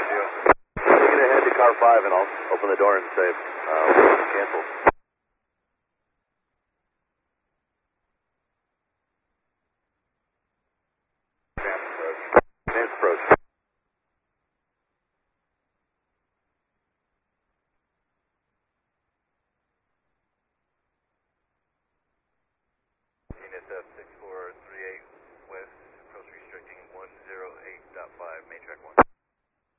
Take it ahead to car 5 and I'll open the door and say, cancel.